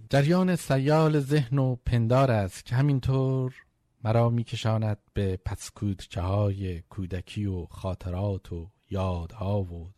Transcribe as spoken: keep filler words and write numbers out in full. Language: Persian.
جریان سیال ذهن و پندار است که همینطور مرا میکشاند به پسکودچه های کودکی و خاطرات و یادها و